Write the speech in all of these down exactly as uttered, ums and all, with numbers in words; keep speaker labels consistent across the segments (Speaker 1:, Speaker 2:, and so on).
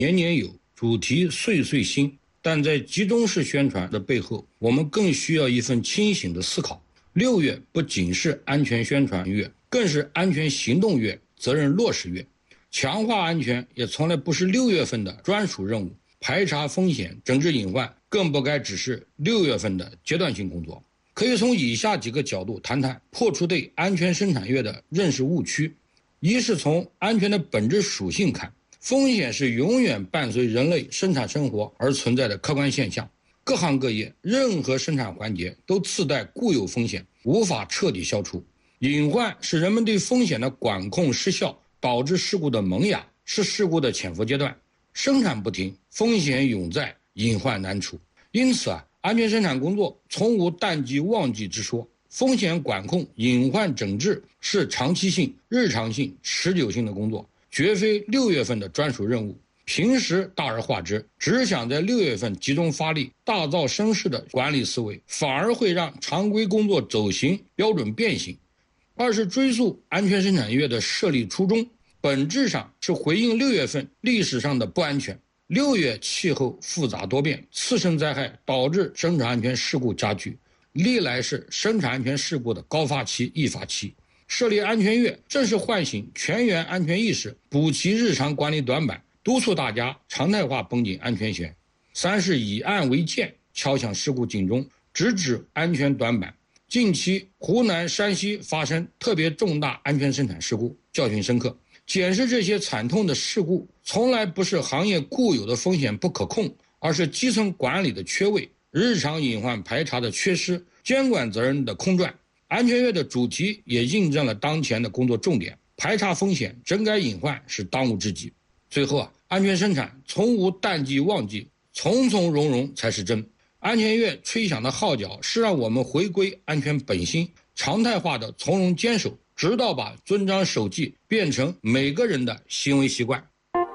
Speaker 1: 年年有，主题岁岁新。但在集中式宣传的背后，我们更需要一份清醒的思考。六月不仅是安全宣传月，更是安全行动月、责任落实月。强化安全也从来不是六月份的专属任务，排查风险、整治隐患更不该只是六月份的阶段性工作。可以从以下几个角度谈谈破除对安全生产月的认识误区。一是从安全的本质属性看，风险是永远伴随人类生产生活而存在的客观现象，各行各业任何生产环节都自带固有风险，无法彻底消除。隐患是人们对风险的管控失效导致事故的萌芽，是事故的潜伏阶段。生产不停，风险永在，隐患难除。因此啊，安全生产工作从无淡季旺季之说，风险管控、隐患整治是长期性、日常性、持久性的工作，绝非六月份的专属任务。平时大而化之，只想在六月份集中发力，大造声势的管理思维，反而会让常规工作走形、标准变形。二是追溯安全生产月的设立初衷，本质上是回应六月份历史上的不安全。六月气候复杂多变，次生灾害导致生产安全事故加剧，历来是生产安全事故的高发期、易发期。设立安全月正是唤醒全员安全意识，补齐日常管理短板，督促大家常态化绷紧安全弦。三是以案为鉴，敲响事故警钟，直指安全短板。近期湖南、山西发生特别重大安全生产事故，教训深刻。检视这些惨痛的事故，从来不是行业固有的风险不可控，而是基层管理的缺位、日常隐患排查的缺失、监管责任的空转。安全月的主题也印证了当前的工作重点，排查风险、整改隐患是当务之急。最后啊，安全生产从无淡季旺季，从从容容才是真。安全月吹响的号角是让我们回归安全本心，常态化的从容坚守，直到把遵章守纪变成每个人的行为习惯。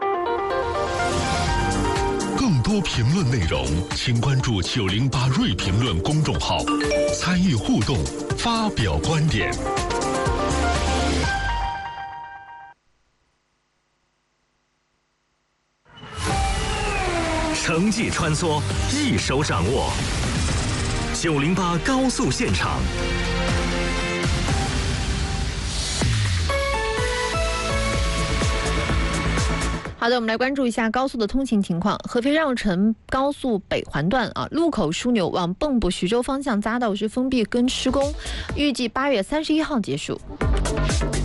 Speaker 2: 更多评论内容，请关注九零八锐评论公众号，参与互动，发表观点。
Speaker 3: 城际穿梭，一手掌握。九零八高速现场。
Speaker 4: 好的，我们来关注一下高速的通行情况。合肥绕城高速北环段啊，路口枢纽往蚌埠、徐州方向匝道是封闭跟施工，预计八月三十一号结束。